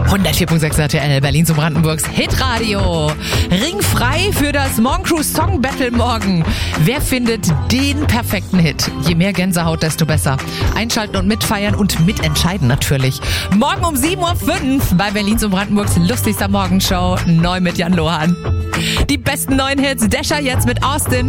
104.6 RTL, Berlin zu Brandenburgs Hitradio. Ringfrei für das Morgen Crew Song Battle morgen. Wer findet den perfekten Hit? Je mehr Gänsehaut, desto besser. Einschalten und mitfeiern und mitentscheiden natürlich. Morgen um 7.05 Uhr bei Berlin zu Brandenburgs lustigster Morgenshow. Neu mit Jan Lohan. Die besten neuen Hits. Dasher jetzt mit Austin.